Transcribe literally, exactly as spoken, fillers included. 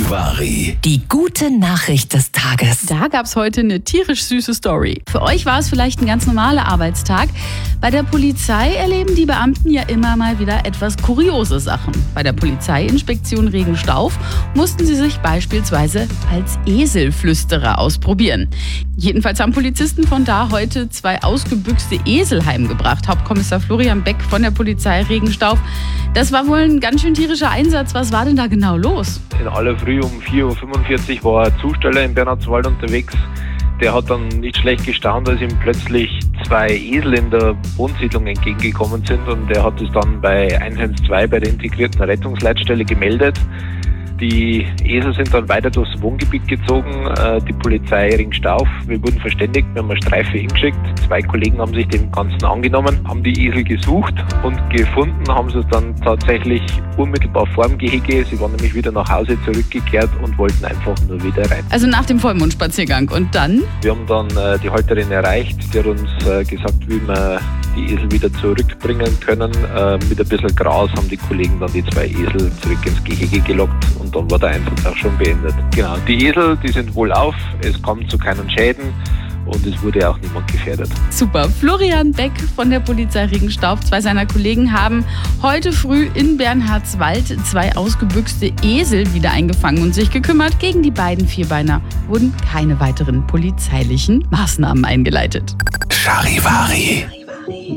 Charivari. Die gute Nachricht des Tages. Da gab es heute eine tierisch süße Story. Für euch war es vielleicht ein ganz normaler Arbeitstag. Bei der Polizei erleben die Beamten ja immer mal wieder etwas kuriose Sachen. Bei der Polizeiinspektion Regenstauf mussten sie sich beispielsweise als Eselflüsterer ausprobieren. Jedenfalls haben Polizisten von da heute zwei ausgebüxte Esel heimgebracht. Hauptkommissar Florian Beck von der Polizei Regenstauf. Das war wohl ein ganz schön tierischer Einsatz. Was war denn da genau los? In aller Früh um vier Uhr fünfundvierzig war ein Zusteller in Bernhardswald unterwegs. Der hat dann nicht schlecht gestaunt, als ihm plötzlich zwei Esel in der Wohnsiedlung entgegengekommen sind, und er hat es dann bei eins eins zwei bei der integrierten Rettungsleitstelle gemeldet. Die Esel sind dann weiter durchs Wohngebiet gezogen, die Polizei Regenstauf. Wir wurden verständigt, wir haben eine Streife hingeschickt. Zwei Kollegen haben sich dem Ganzen angenommen, haben die Esel gesucht und gefunden, haben sie es dann tatsächlich unmittelbar vor dem Gehege. Sie waren nämlich wieder nach Hause zurückgekehrt und wollten einfach nur wieder rein. Also nach dem Vollmondspaziergang. Und dann? Wir haben dann äh, die Halterin erreicht, die hat uns äh, gesagt, wie wir die Esel wieder zurückbringen können. Äh, mit ein bisschen Gras haben die Kollegen dann die zwei Esel zurück ins Gehege gelockt. Und dann war der Einsatz auch schon beendet. Genau, die Esel, die sind wohlauf, es kam zu keinen Schäden und es wurde auch niemand gefährdet. Super. Florian Beck von der Polizei Regenstauf, zwei seiner Kollegen haben heute früh in Bernhardswald zwei ausgebüxte Esel wieder eingefangen und sich gekümmert. Gegen die beiden Vierbeiner wurden keine weiteren polizeilichen Maßnahmen eingeleitet. Charivari.